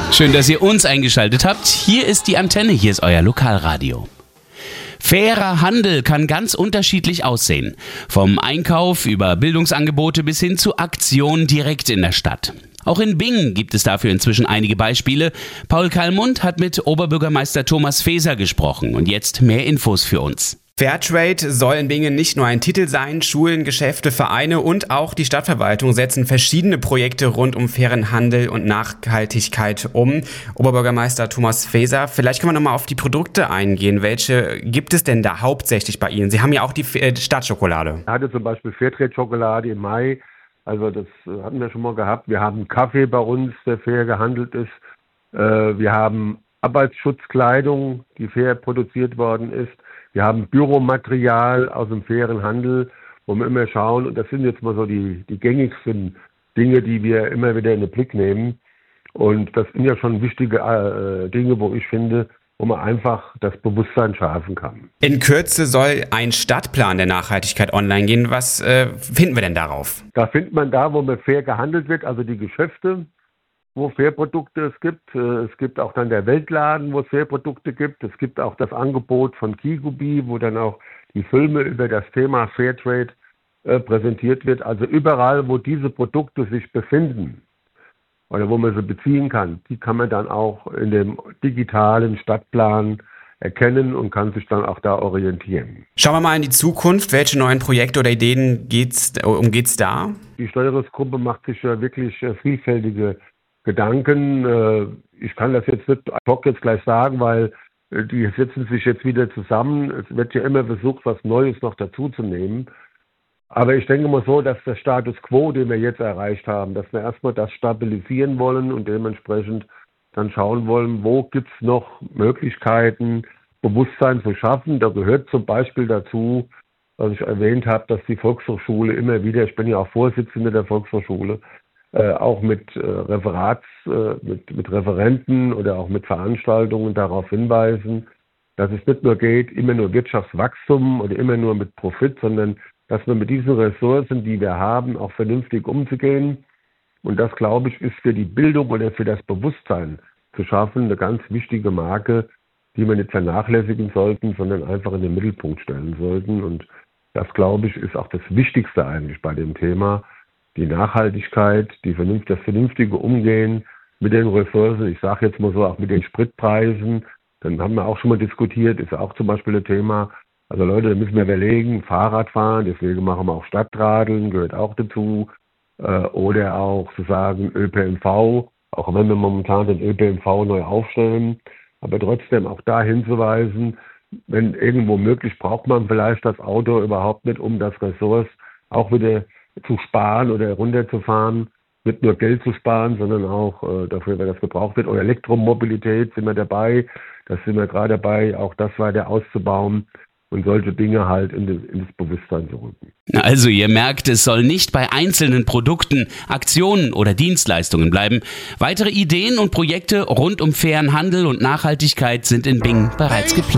Schön, dass ihr uns eingeschaltet habt. Hier ist die Antenne, hier ist euer Lokalradio. Fairer Handel kann ganz unterschiedlich aussehen. Vom Einkauf über Bildungsangebote bis hin zu Aktionen direkt in der Stadt. Auch in Bingen gibt es dafür inzwischen einige Beispiele. Paul Kallmund hat mit Oberbürgermeister Thomas Feser gesprochen und jetzt mehr Infos für uns. Fairtrade soll in Bingen nicht nur ein Titel sein. Schulen, Geschäfte, Vereine und auch die Stadtverwaltung setzen verschiedene Projekte rund um fairen Handel und Nachhaltigkeit um. Oberbürgermeister Thomas Feser, vielleicht können wir nochmal auf die Produkte eingehen. Welche gibt es denn da hauptsächlich bei Ihnen? Sie haben ja auch die Stadtschokolade. Ich hatte zum Beispiel Fairtrade-Schokolade im Mai. Also das hatten wir schon mal gehabt. Wir haben Kaffee bei uns, der fair gehandelt ist. Wir haben Arbeitsschutzkleidung, die fair produziert worden ist. Wir haben Büromaterial aus dem fairen Handel, wo wir immer schauen, und das sind jetzt mal so die gängigsten Dinge, die wir immer wieder in den Blick nehmen. Und das sind ja schon wichtige Dinge, wo ich finde, wo man einfach das Bewusstsein schärfen kann. In Kürze soll ein Stadtplan der Nachhaltigkeit online gehen. Was finden wir denn darauf? Da findet man da, wo man fair gehandelt wird, also die Geschäfte, wo Fairprodukte es gibt. Es gibt auch dann der Weltladen, wo es Fairprodukte gibt. Es gibt auch das Angebot von Kigubi, wo dann auch die Filme über das Thema Fairtrade präsentiert wird. Also überall, wo diese Produkte sich befinden oder wo man sie beziehen kann, die kann man dann auch in dem digitalen Stadtplan erkennen und kann sich dann auch da orientieren. Schauen wir mal in die Zukunft. Welche neuen Projekte oder Ideen geht's da? Die Steuerungsgruppe macht sich ja wirklich vielfältige Gedanken. Ich kann das jetzt nicht ad hoc jetzt gleich sagen, weil die setzen sich jetzt wieder zusammen. Es wird ja immer versucht, was Neues noch dazu zu nehmen. Aber ich denke mal so, dass der Status quo, den wir jetzt erreicht haben, dass wir erstmal das stabilisieren wollen und dementsprechend dann schauen wollen, wo gibt es noch Möglichkeiten, Bewusstsein zu schaffen. Da gehört zum Beispiel dazu, was ich erwähnt habe, dass die Volkshochschule immer wieder, ich bin ja auch Vorsitzender der Volkshochschule, auch mit mit Referenten oder auch mit Veranstaltungen darauf hinweisen, dass es nicht nur geht, immer nur Wirtschaftswachstum oder immer nur mit Profit, sondern dass wir mit diesen Ressourcen, die wir haben, auch vernünftig umzugehen. Und das, glaube ich, ist für die Bildung oder für das Bewusstsein zu schaffen eine ganz wichtige Marke, die wir nicht vernachlässigen sollten, sondern einfach in den Mittelpunkt stellen sollten. Und das, glaube ich, ist auch das Wichtigste eigentlich bei dem Thema. Die Nachhaltigkeit, das vernünftige Umgehen mit den Ressourcen, ich sage jetzt mal so, auch mit den Spritpreisen, dann haben wir auch schon mal diskutiert, ist auch zum Beispiel ein Thema. Also Leute, da müssen wir überlegen, Fahrradfahren, deswegen machen wir auch Stadtradeln, gehört auch dazu, oder auch zu sagen ÖPNV, auch wenn wir momentan den ÖPNV neu aufstellen, aber trotzdem auch da hinzuweisen, wenn irgendwo möglich, braucht man vielleicht das Auto überhaupt nicht, um das Ressource auch wieder zu sparen oder runterzufahren, nicht nur Geld zu sparen, sondern auch dafür, wenn das gebraucht wird. Oder Elektromobilität sind wir dabei, das sind wir gerade dabei, auch das weiter auszubauen und solche Dinge halt ins Bewusstsein zu rücken. Also ihr merkt, es soll nicht bei einzelnen Produkten, Aktionen oder Dienstleistungen bleiben. Weitere Ideen und Projekte rund um fairen Handel und Nachhaltigkeit sind in Bingen bereits geplant.